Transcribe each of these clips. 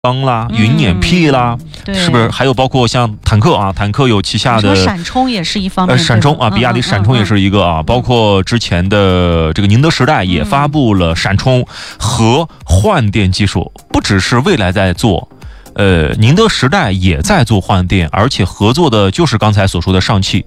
钢啦、云辇 P 啦，是不是？还有包括像坦克啊，坦克有旗下的闪冲也是一方面， 闪冲啊，比亚迪闪冲也是一个啊，包括之前的这个宁德时代也发布了闪冲和换电技术，不只是蔚来在做。宁德时代也在做换电，而且合作的就是刚才所说的上汽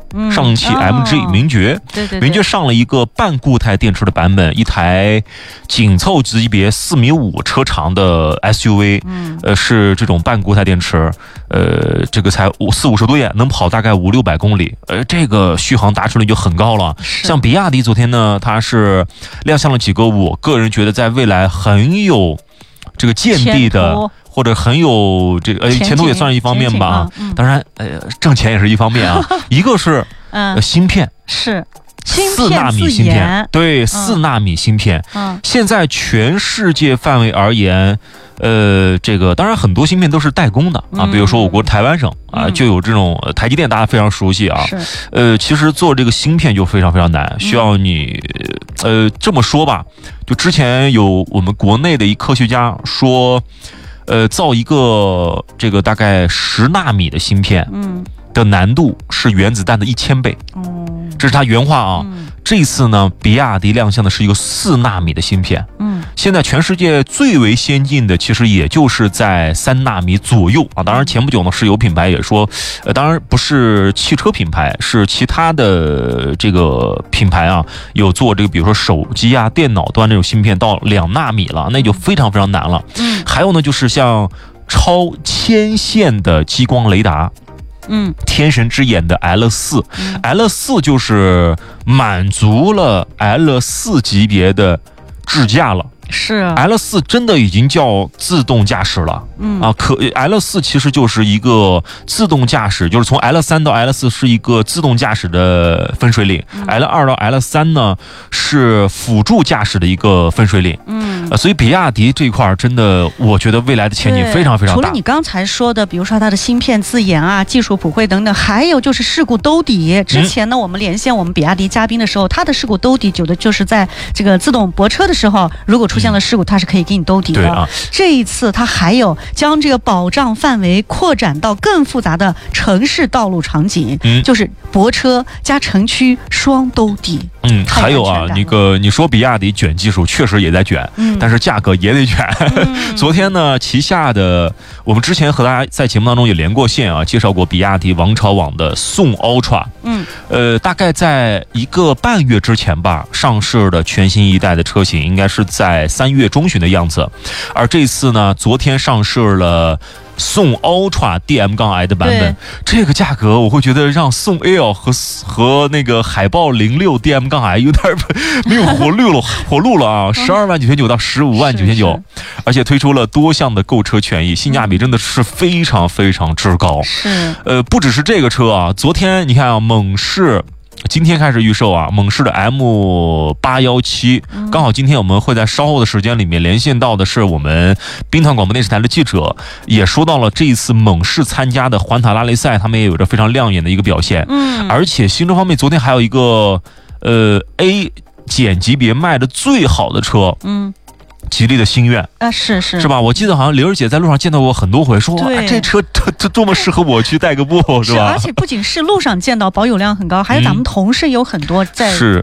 MG 名爵，名爵上了一个半固态电池的版本，一台紧凑级别4.5米车长的 SUV，是这种半固态电池，这个才40-50度电，能跑大概500-600公里，这个续航达成率就很高了。像比亚迪昨天呢，它是亮相了几个我个人觉得在未来很有这个见地的。或者很有这个前途也算是一方面吧，当然挣钱也是一方面啊。一个是芯片， 是 4纳米芯片，对，4纳米芯片。现在全世界范围而言，这个当然很多芯片都是代工的啊，比如说我国台湾省啊就有这种台积电，大家非常熟悉啊。其实做这个芯片就非常非常难，需要你这么说吧，就之前有我们国内的一科学家说。造一个这个大概10纳米的芯片，的难度是原子弹的1000倍，这是他原话啊。这次呢，比亚迪亮相的是一个4纳米的芯片，现在全世界最为先进的其实也就是在3纳米左右啊。当然前不久呢，是有品牌也说，当然不是汽车品牌，是其他的这个品牌啊，有做这个比如说手机啊、电脑端这种芯片到2纳米了，那就非常非常难了。还有呢，就是像超牵线的激光雷达。天神之眼的 L4，L4 就是满足了 L4 级别的智驾了。是 L4 真的已经叫自动驾驶了，L4 其实就是一个自动驾驶，就是从 L3 到 L4 是一个自动驾驶的分水岭，L2 到 L3 呢是辅助驾驶的一个分水岭，所以比亚迪这一块真的，我觉得未来的前景非常非常大。 除了你刚才说的，比如说它的芯片自研啊、技术普惠等等，还有就是事故兜底。之前呢，我们连线我们比亚迪嘉宾的时候，他的事故兜底有的就是在这个自动泊车的时候，如果出现了事故，它是可以给你兜底的。这一次它还有将这个保障范围扩展到更复杂的城市道路场景，就是泊车加城区双兜底。 还有啊，那个你说比亚迪卷技术确实也在卷，但是价格也得卷。昨天呢，旗下的我们之前和大家在节目当中也连过线啊，介绍过比亚迪王朝网的宋 Ultra，大概在1个半月之前吧，上市的全新一代的车型，应该是在3月中旬的样子。而这次呢，昨天上市了宋 Ultra DM-i 的版本，这个价格我会觉得让宋 L 和那个海豹06 DM-i 有点没有活路了啊！12.990万到15.990万，而且推出了多项的购车权益，性价比真的是非常非常之高。不只是这个车啊，昨天你看啊，猛士。今天开始预售啊，猛士的 M817，刚好今天我们会在稍后的时间里面连线到的是我们滨塘广播电视台的记者，也说到了这一次猛士参加的环塔拉力赛，他们也有着非常亮眼的一个表现。而且新车方面，昨天还有一个A 减级别卖的最好的车，吉利的星愿啊，是吧？我记得好像刘儿姐在路上见到过很多回，说这车多么适合我去代个步，是吧？ 而且不仅是路上见到，保有量很高，还有咱们同事有很多在是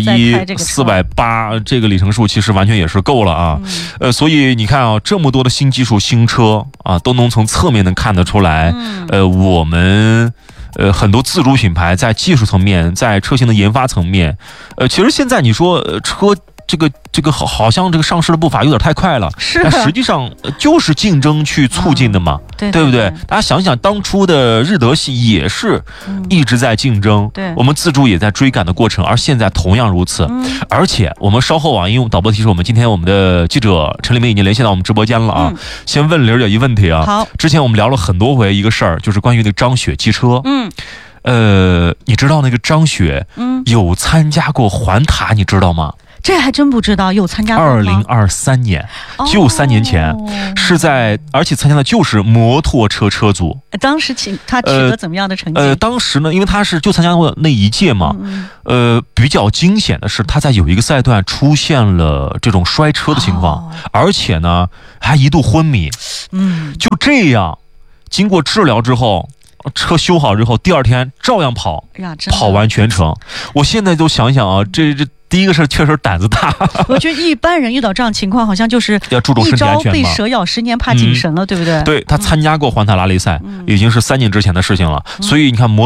410、480，这个里程数其实完全也是够了啊。所以你看啊，这么多的新技术、新车啊，都能从侧面能看得出来，我们。很多自主品牌在技术层面，在车型的研发层面，其实现在你说车这个好像这个上市的步伐有点太快了，但实际上就是竞争去促进的嘛，对不对？大家想想，当初的日德系也是一直在竞争，我们自主也在追赶的过程，而现在同样如此。而且我们稍后啊，因为导播提示我们今天我们的记者陈立梅已经连线到我们直播间了啊，先问刘姐一问题啊。好，之前我们聊了很多回一个事儿，就是关于那个张雪机车，你知道那个张雪有参加过环塔，你知道吗？ 这还真不知道，有参加过吗 ？2023年，就3年前，是而且参加的就是摩托车车组。 当时他取得怎么样的成绩？ 当时呢，因为他就参加过那一届嘛，比较惊险的是他在有一个赛段出现了这种摔车的情况，而且呢还一度昏迷。就这样，经过治疗之后。车修好之后，第2天照样跑，跑完全程。我现在都想想啊，这第一个是确实胆子大。 我觉得一般人遇到这样情况，好像就是要注重身体安全嘛。 一朝被蛇咬，10年怕井绳了，对不对？ 对，他参加过环塔拉力赛，已经是3年之前的事情了。所以你看摩